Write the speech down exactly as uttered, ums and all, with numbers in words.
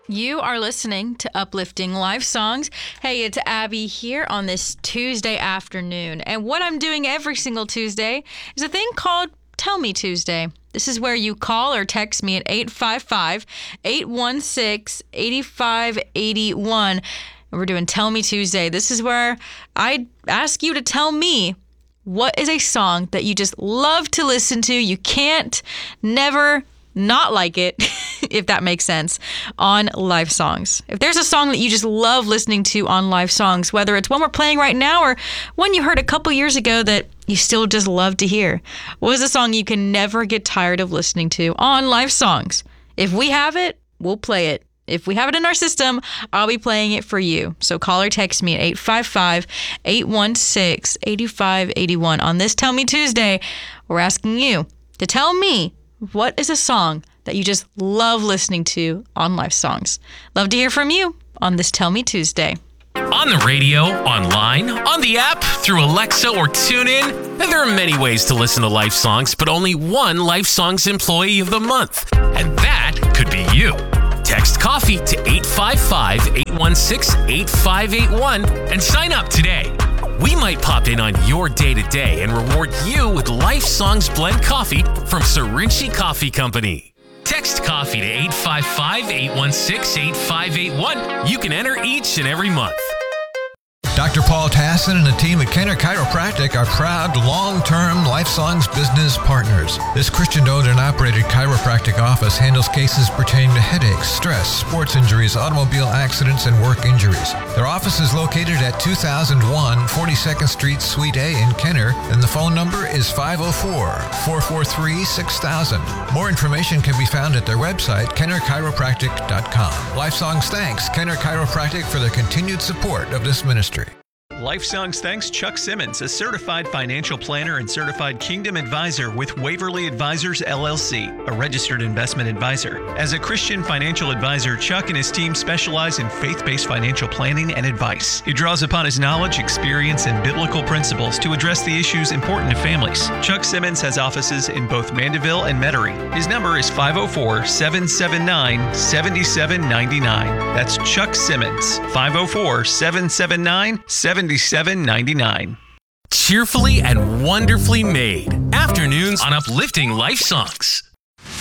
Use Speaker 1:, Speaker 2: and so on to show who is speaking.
Speaker 1: You are listening to Uplifting Life Songs. Hey, it's Abby here on this Tuesday afternoon. And what I'm doing every single Tuesday is a thing called Tell Me Tuesday. This is where you call or text me at eight five five, eight one six, eight five eight one. And we're doing Tell Me Tuesday. This is where I ask you to tell me what is a song that you just love to listen to. You can't never not like it, if that makes sense, on Live Songs. If there's a song that you just love listening to on Live Songs, whether it's one we're playing right now or one you heard a couple years ago that you still just love to hear, what is a song you can never get tired of listening to on Live Songs? If we have it, we'll play it. If we have it in our system, I'll be playing it for you. So call or text me at eight five five, eight one six, eight five eight one. On this Tell Me Tuesday, we're asking you to tell me, what is a song that you just love listening to on Live Songs? Love to hear from you on this Tell Me Tuesday.
Speaker 2: On the radio, online, on the app, through Alexa or TuneIn, and there are many ways to listen to Live Songs, but only one Live Songs Employee of the Month, and that could be you. Text COFFEE to eight five five, eight one six, eight five eight one and sign up today. We might pop in on your day-to-day and reward you with Life Songs Blend Coffee from Serinci Coffee Company. Text COFFEE to eight five five, eight one six, eight five eight one. You can enter each and every month.
Speaker 3: Doctor Paul Tassin and the team at Kenner Chiropractic are proud long-term Life Songs business partners. This Christian-owned and operated chiropractic office handles cases pertaining to headaches, stress, sports injuries, automobile accidents, and work injuries. Their office is located at two thousand one forty-second Street, Suite A in Kenner, and the phone number is five oh four, four four three, six thousand. More information can be found at their website, kenner chiropractic dot com. Life Songs thanks Kenner Chiropractic for their continued support of this ministry.
Speaker 4: Life Songs thanks Chuck Simmons, a certified financial planner and certified Kingdom advisor with Waverly Advisors, L L C, a registered investment advisor. As a Christian financial advisor, Chuck and his team specialize in faith-based financial planning and advice. He draws upon his knowledge, experience, and biblical principles to address the issues important to families. Chuck Simmons has offices in both Mandeville and Metairie. His number is five oh four, seven seven nine, seven seven nine nine. That's Chuck Simmons, five oh four, seven seven nine, seven seven nine nine.
Speaker 2: Cheerfully and wonderfully made. Afternoons on Uplifting Life Songs.